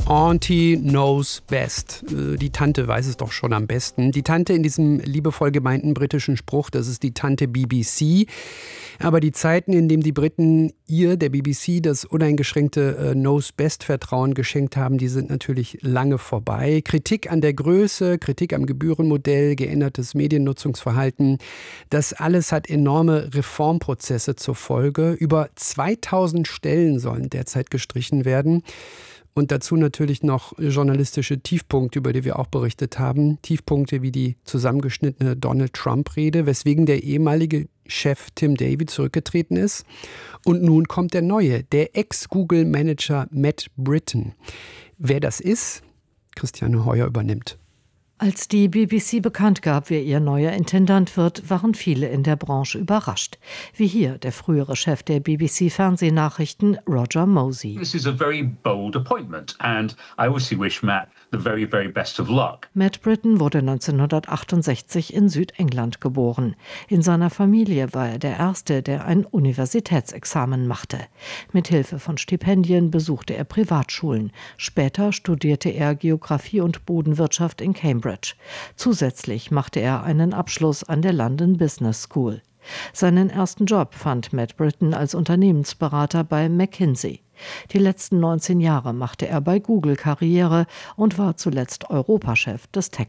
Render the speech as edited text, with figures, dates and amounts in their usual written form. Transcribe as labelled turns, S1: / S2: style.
S1: Auntie knows best. Die Tante weiß es doch schon am besten. Die Tante in diesem liebevoll gemeinten britischen Spruch, das ist die Tante BBC. Aber die Zeiten, in denen die Briten der BBC, das uneingeschränkte Knows-Best-Vertrauen geschenkt haben, die sind natürlich lange vorbei. Kritik an der Größe, Kritik am Gebührenmodell, geändertes Mediennutzungsverhalten, das alles hat enorme Reformprozesse zur Folge. Über 2000 Stellen sollen derzeit gestrichen werden. Und dazu natürlich noch journalistische Tiefpunkte, über die wir auch berichtet haben. Tiefpunkte wie die zusammengeschnittene Donald-Trump-Rede, weswegen der ehemalige Chef Tim Davie zurückgetreten ist. Und nun kommt der neue, der Ex-Google-Manager Matt Britton. Wer das ist, Christiane Heuer übernimmt.
S2: Als die BBC bekannt gab, wer ihr neuer Intendant wird, waren viele in der Branche überrascht. Wie hier der frühere Chef der BBC-Fernsehnachrichten, Roger Mosey.
S3: This is a very bold appointment and I obviously wish Matt the very, very best of luck.
S2: Matt Britton wurde 1968 in Südengland geboren. In seiner Familie war er der Erste, der ein Universitätsexamen machte. Mit Hilfe von Stipendien besuchte er Privatschulen. Später studierte er Geographie und Bodenwirtschaft in Cambridge. Zusätzlich machte er einen Abschluss an der London Business School. Seinen ersten Job fand Matt Britton als Unternehmensberater bei McKinsey. Die letzten 19 Jahre machte er bei Google Karriere und war zuletzt Europachef des Tech